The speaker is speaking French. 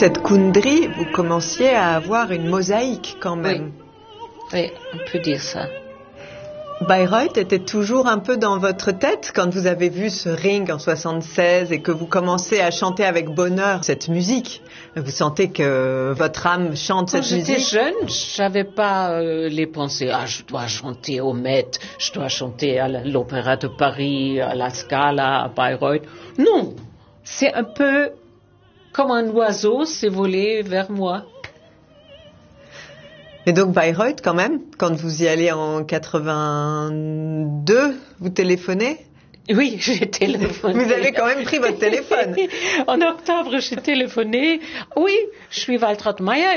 cette Kundry, vous commenciez à avoir une mosaïque quand même. Oui, on peut dire ça. Bayreuth était toujours un peu dans votre tête quand vous avez vu ce Ring en 76 et que vous commencez à chanter avec bonheur cette musique. Vous sentez que votre âme chante cette musique? Quand j'étais jeune, j'avais pas les pensées. Ah, je dois chanter au Met, je dois chanter à l'Opéra de Paris, à la Scala, à Bayreuth. Non, c'est un peu comme un oiseau s'est volé vers moi. Et donc Bayreuth, quand même, quand vous y allez en 82, vous téléphonez? Oui, j'ai téléphoné. Vous avez quand même pris votre téléphone. En octobre, j'ai téléphoné. Oui, je suis Waltraud Meier.